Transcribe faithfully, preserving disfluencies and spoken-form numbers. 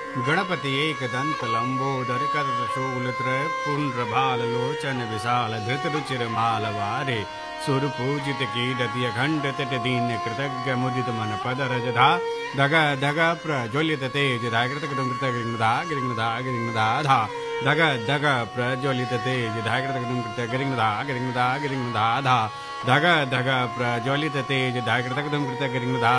गणपति एकदंत लंबोदर करशूलत्र पुण्ड्रभाल लोचन विशाल धृत रुचिर मालवारे सुरपूजित कीर्ति अखंड तट दीन कृतज्ञ मुदित मन पद रजधा धग धग प्रज्वलित तेज धाकृत कृत गिरिंगधा गिरिंगधा गिरिंगधा धा धग धग प्रज्वलित तेज धाकृत कृत गिरिंगधा गिरिंगधा गिरिंगधा धा धग धग प्रज्वलित तेज धाकृत कृत गिरिंगधा